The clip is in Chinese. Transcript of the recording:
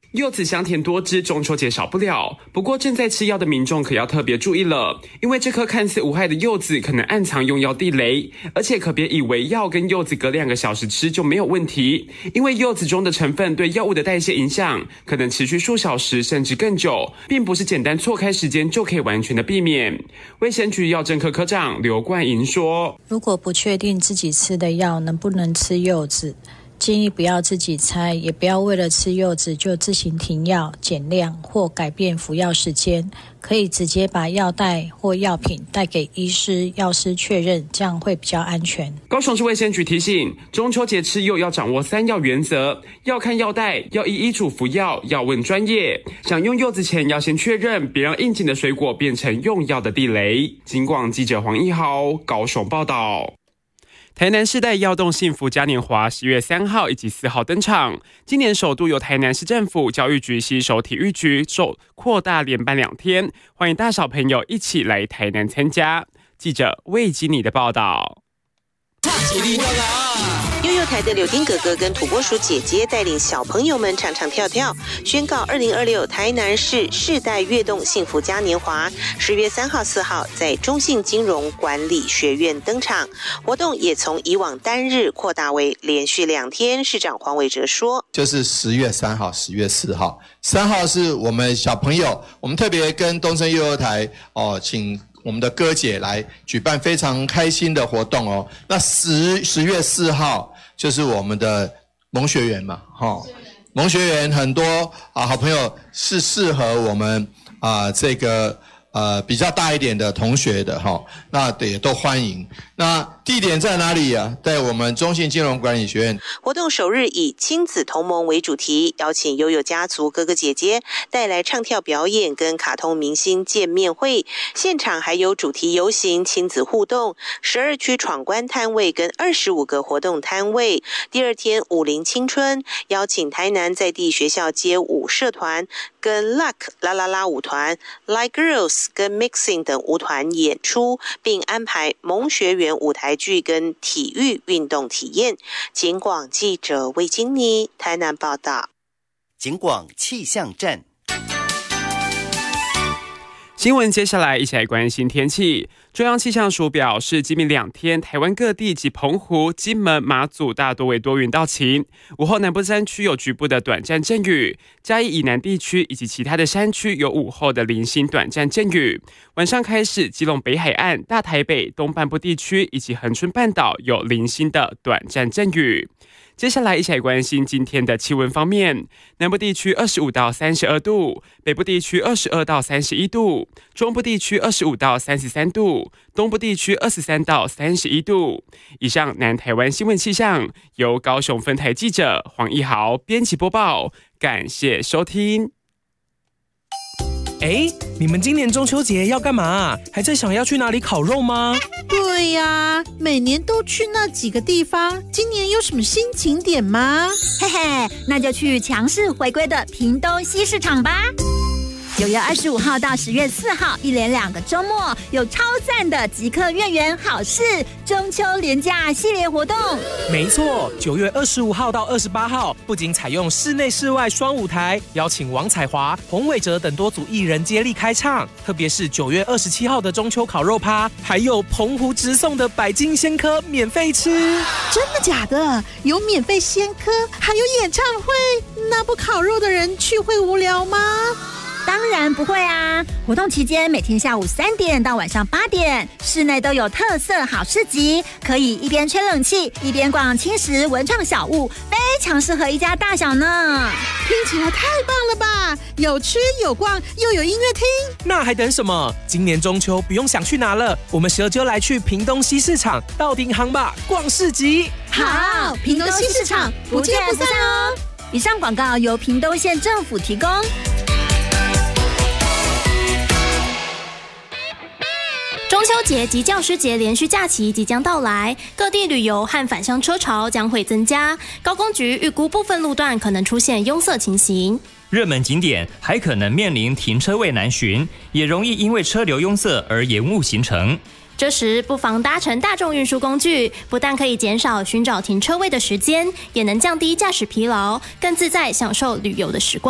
柚子香甜多汁，中秋节少不了。不过正在吃药的民众可要特别注意了，因为这颗看似无害的柚子可能暗藏用药地雷，而且可别以为药跟柚子隔2个小时吃就没有问题，因为柚子中的成分对药物的代谢影响可能持续数小时甚至更久，并不是简单错开时间就可以完全的避免。卫生局药政科科长刘冠莹说， 如果不确定自己吃的药能不能吃柚子，建议不要自己猜，也不要为了吃柚子就自行停药、减量或改变服药时间，可以直接把药袋或药品带给医师、药师确认，这样会比较安全。 高雄市卫生局提醒，中秋节吃柚要掌握3要原则：要看药袋，要依医嘱服药，要问专业。想用柚子前要先确认，别让应景的水果变成用药的地雷。警广记者黄一豪高雄报道。台南世代耀动幸福嘉年华10月3号以及4号登场。今年首度由台南市政府教育局携手体育局扩大连办2天，欢迎大小朋友一起来台南参加。记者魏基尼的报道。 悠悠台的柳丁哥哥跟土拨鼠姐姐带领小朋友们唱唱跳跳，宣告2026台南市世代跃动幸福嘉年华10月3号、4号在中信金融管理学院登场。活动也从以往单日扩大为连续2天。市长黄伟哲说， 就是10月3号、10月4号，3号是我们小朋友，我们特别跟东森幼儿台请我们的哥姐来举办非常开心的活动哦。那10月4号就是我们的萌学园嘛，萌学园很多好朋友是适合我们这个比较大一点的同学的那也都欢迎。那地点在哪里啊？在我们中信金融管理学院。 活动首日以亲子同盟为主题，邀请悠悠家族哥哥姐姐带来唱跳表演跟卡通明星见面会，现场还有主题游行、亲子互动、12区闯关摊位跟25个活动摊位。第2天舞龄青春，邀请台南在地学校街舞社团跟 Luck 啦啦啦舞团、Like Girls 跟 Mixing 等舞团演出，并安排萌学园舞台剧跟体育运动体验。警广记者魏金妮台南报道。 警广气象站。 新闻接下来一起来关心天气。中央气象署表示，今明2天台湾各地及澎湖、金门、马祖大多为多云到晴，午后南部山区有局部的短暂阵雨，嘉义以南地区以及其他的山区有午后的零星短暂阵雨。晚上开始，基隆北海岸、大台北东半部地区以及恒春半岛有零星的短暂阵雨。接下来一起来关心今天的气温方面，南部地区25到32度，北部地区22到31度，中部地区25到33度，东部地区23到31度。以上南台湾新闻气象由高雄分台记者黄一豪编辑播报，感谢收听。 你们今年中秋节要干嘛？还在想要去哪里烤肉吗？ 对呀，每年都去那几个地方，今年有什么新景点吗？ 嘿嘿，那就去强势回归的屏东西市场吧。9月25号到10月4号，一连2个周末，有超赞的即刻月圆好事中秋连假系列活动。 没错，9月25号到28号，不仅采用室内室外双舞台，邀请王彩华、洪伟哲等多组艺人接力开唱。特别是9月27号的中秋烤肉趴，还有澎湖直送的百金鲜科免费吃。 真的假的？有免费鲜科，还有演唱会，那不烤肉的人去会无聊吗？ 当然不会啊！活动期间每天下午3点到晚上8点，室内都有特色好市集，可以一边吹冷气一边逛轻食文创小物，非常适合一家大小呢。 听起来太棒了吧！有吃有逛又有音乐听， 那还等什么？今年中秋不用想去哪了，我们12就来去屏东西市场到顶行吧，逛市集。 好，屏东西市场不见不散哦！以上广告由屏东县政府提供。 中秋节及教师节连续假期即将到来，各地旅游和返乡车潮将会增加。高工局预估部分路段可能出现拥塞情形， 热门景点还可能面临停车位难寻，也容易因为车流拥塞而延误行程。 这时不妨搭乘大众运输工具，不但可以减少寻找停车位的时间，也能降低驾驶疲劳，更自在享受旅游的时光。